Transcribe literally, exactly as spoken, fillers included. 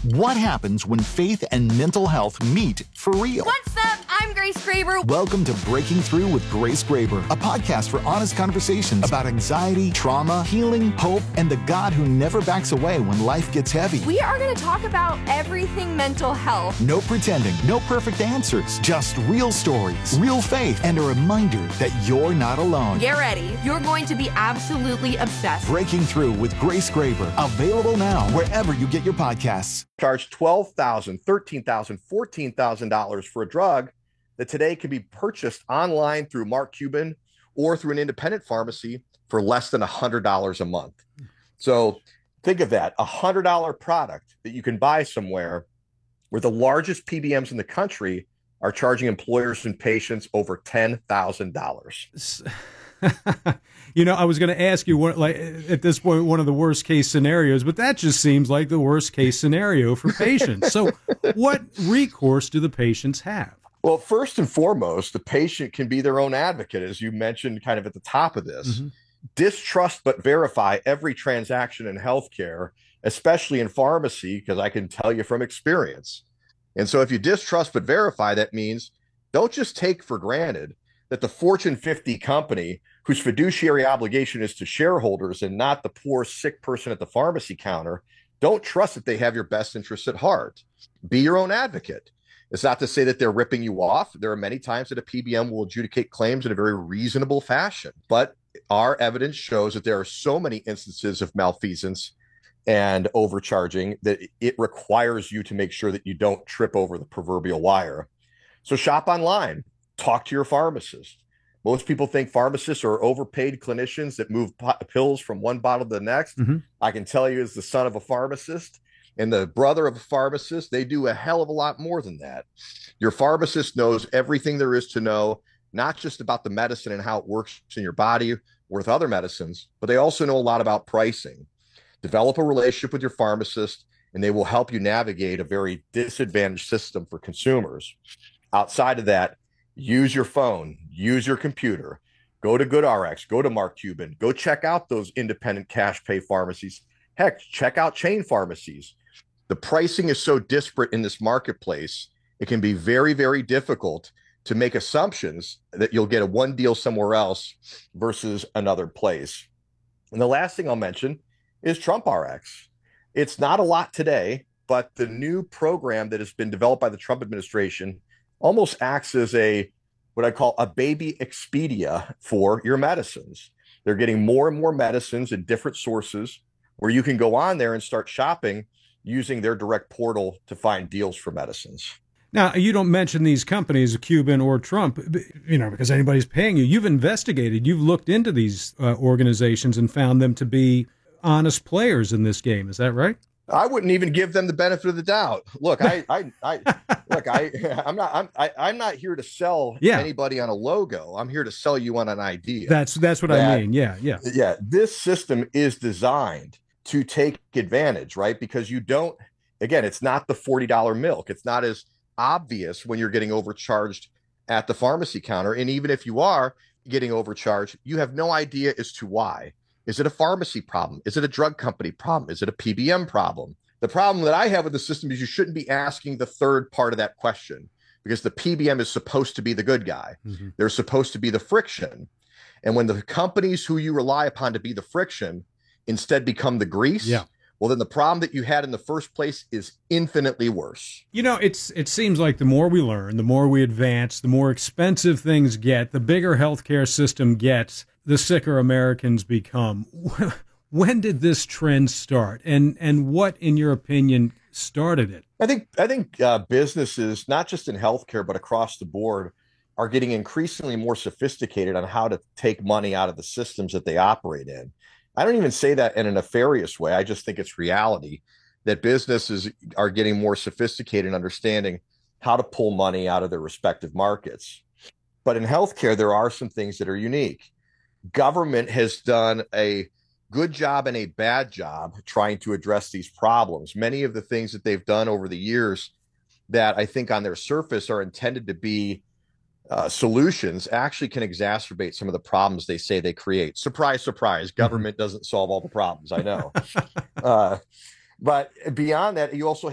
What happens when faith and mental health meet for real? What's up? I'm Grace Graber. Welcome to Breaking Through with Grace Graber, a podcast for honest conversations about anxiety, trauma, healing, hope, and the God who never backs away when life gets heavy. We are going to talk about everything mental health. No pretending, no perfect answers, just real stories, real faith, and a reminder that you're not alone. Get ready. You're going to be absolutely obsessed. Breaking Through with Grace Graber, available now wherever you get your podcasts. Charge twelve thousand dollars, thirteen thousand dollars, fourteen thousand dollars for a drug that today can be purchased online through Mark Cuban or through an independent pharmacy for less than one hundred dollars a month. So think of that, a one hundred dollars product that you can buy somewhere where the largest P B Ms in the country are charging employers and patients over ten thousand dollars. You know, I was going to ask you, what, like, at this point, one of the worst case scenarios, but that just seems like the worst case scenario for patients. So what recourse do the patients have? Well, first and foremost, the patient can be their own advocate, as you mentioned kind of at the top of this. Mm-hmm. Distrust but verify every transaction in healthcare, especially in pharmacy, because I can tell you from experience. And so if you distrust but verify, that means don't just take for granted that the Fortune fifty company whose fiduciary obligation is to shareholders and not the poor sick person at the pharmacy counter, don't trust that they have your best interests at heart. Be your own advocate. It's not to say that they're ripping you off. There are many times that a P B M will adjudicate claims in a very reasonable fashion, but our evidence shows that there are so many instances of malfeasance and overcharging that it requires you to make sure that you don't trip over the proverbial wire. So shop online, talk to your pharmacist. Most people think pharmacists are overpaid clinicians that move p- pills from one bottle to the next. Mm-hmm. I can tell you, as the son of a pharmacist and the brother of a pharmacist, they do a hell of a lot more than that. Your pharmacist knows everything there is to know, not just about the medicine and how it works in your body or with other medicines, but they also know a lot about pricing. Develop a relationship with your pharmacist, and they will help you navigate a very disadvantaged system for consumers. Outside of that, use your phone, use your computer, go to GoodRx, go to Mark Cuban, go check out those independent cash pay pharmacies. Heck, check out chain pharmacies. The pricing is so disparate in this marketplace, it can be very, very difficult to make assumptions that you'll get a one deal somewhere else versus another place. And the last thing I'll mention is TrumpRx. It's not a lot today, but the new program that has been developed by the Trump administration almost acts as a, what I call a baby Expedia for your medicines. They're getting more and more medicines in different sources where you can go on there and start shopping using their direct portal to find deals for medicines. Now, you don't mention these companies, Cuban or Trump, you know, because anybody's paying you. You've investigated, you've looked into these uh, organizations and found them to be honest players in this game. Is that right? I wouldn't even give them the benefit of the doubt. Look, I, I, I look, I, I'm not, I'm, I, I'm not here to sell yeah. anybody on a logo. I'm here to sell you on an idea. That's, that's what that, I mean. Yeah, yeah, yeah. This system is designed to take advantage, right? Because you don't. Again, it's not the forty dollars milk. It's not as obvious when you're getting overcharged at the pharmacy counter, and even if you are getting overcharged, you have no idea as to why. Is it a pharmacy problem? Is it a drug company problem? Is it a P B M problem? The problem that I have with the system is you shouldn't be asking the third part of that question, because the P B M is supposed to be the good guy. Mm-hmm. They're supposed to be the friction. And when the companies who you rely upon to be the friction instead become the grease, yeah. well, then the problem that you had in the first place is infinitely worse. You know, it's it seems like the more we learn, the more we advance, the more expensive things get, the bigger healthcare system gets, the sicker Americans become. When did this trend start, and and what, in your opinion, started it? I think I think uh, businesses, not just in healthcare but across the board, are getting increasingly more sophisticated on how to take money out of the systems that they operate in. I don't even say that in a nefarious way. I just think it's reality that businesses are getting more sophisticated in understanding how to pull money out of their respective markets. But in healthcare, there are some things that are unique. Government has done a good job and a bad job trying to address these problems. Many of the things that they've done over the years that I think on their surface are intended to be uh, solutions actually can exacerbate some of the problems they say they create. Surprise, surprise, government doesn't solve all the problems, I know. uh, but beyond that, you also